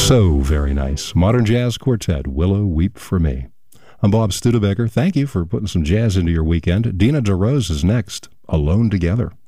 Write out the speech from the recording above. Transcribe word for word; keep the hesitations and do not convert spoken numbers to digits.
So very nice. Modern Jazz Quartet, Willow Weep for Me. I'm Bob Studebaker. Thank you for putting some jazz into your weekend. Dina DeRose is next, Alone Together.